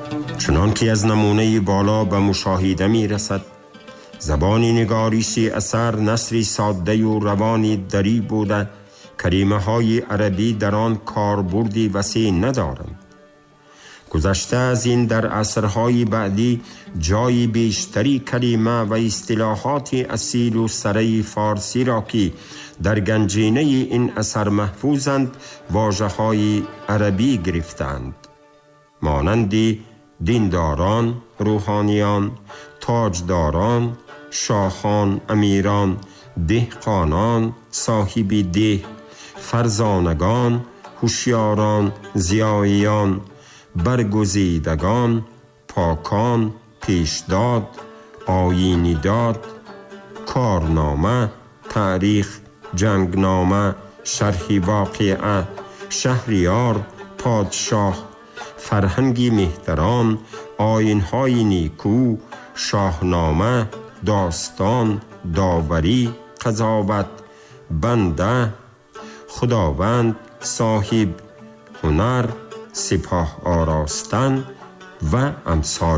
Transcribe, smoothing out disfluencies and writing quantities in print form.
چنان که از نمونه بالا به مشاهده می رسد، زبانی نگاریشی اثر نثری ساده و روانی دری بوده، کلمه های عربی در آن کاربردی وسیع ندارند. گذشته از این در عصرهای بعدی جای بیشتری کلمه و اصطلاحات اصیل و سره فارسی را که در گنجینه این اثر محفوظند واژه‌های عربی گرفتند، مانند دینداران، روحانیان، تاجداران، شاهان، امیران، دهقانان، صاحب ده، فرزانگان، هوشیاران، زیاییان، برگزیدگان، پاکان، پیشداد، آیینی داد، کارنامه، تاریخ، جنگنامه، شرح واقعه، شهریار، پادشاه، فرهنگی محترم، آیین‌های نیکو، شاهنامه، داستان، داوری، قضاوت، بنده، خداوند، صاحب، هنر، سپاه آراستن و امثال